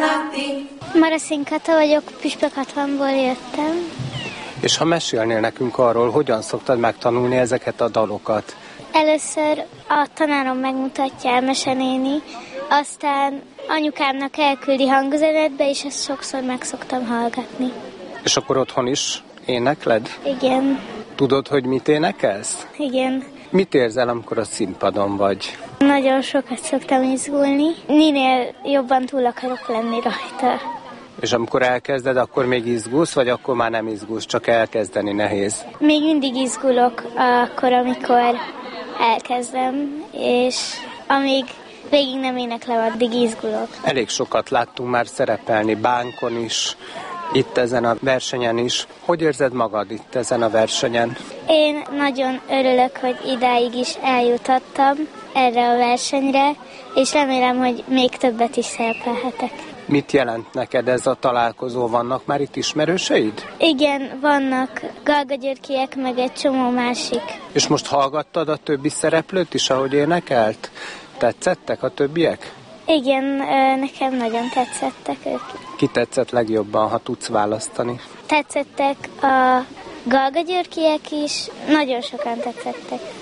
Maraszin Kata vagyok, Püspök 60-ból jöttem. És ha mesélnél nekünk arról, hogyan szoktad megtanulni ezeket a dalokat? Először a tanárom megmutatja Elmese néni, aztán anyukámnak elküldi hangüzenetbe, és ezt sokszor meg szoktam hallgatni. És akkor otthon is énekled? Igen. Tudod, hogy mit énekelsz? Igen. Mit érzel, amikor a színpadon vagy? Nagyon sokat szoktam izgulni. Minél jobban túl akarok lenni rajta. És amikor elkezded, akkor még izgulsz, vagy akkor már nem izgulsz, csak elkezdeni nehéz? Még mindig izgulok akkor, amikor elkezdem, és amíg végig nem éneklem, addig izgulok. Elég sokat láttunk már szerepelni bánkon is, itt ezen a versenyen is. Hogy érzed magad itt ezen a versenyen? Én nagyon örülök, hogy idáig is eljutottam erre a versenyre, és remélem, hogy még többet is szerepelhetek. Mit jelent neked ez a találkozó? Vannak már itt ismerőseid? Igen, vannak Galga Györkyiek, meg egy csomó másik. És most hallgattad a többi szereplőt is, ahogy énekelt? Tetszettek a többiek? Igen, nekem nagyon tetszettek ők. Ki tetszett legjobban, ha tudsz választani? Tetszettek a Galga Györkyiek is, nagyon sokan tetszettek.